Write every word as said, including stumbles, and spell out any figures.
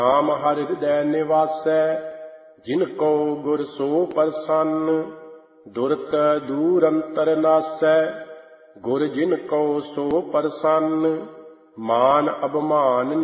ਨਾਮ ਹਰਿ ਹਿਰਦੈ ਨਿਵਾਸੈ, ਜਿਨ ਕੋ ਗੁਰ ਸੋ ਪ੍ਰਸੰਨ। ਦੁਰਤ ਦੂਰ ਅੰਤਰ ਨਾਸੈ, ਗੁਰ ਜਿਨ ਕੋ ਸੋ ਪ੍ਰਸੰਨ। ਮਾਨ ਅਭਿਮਾਨ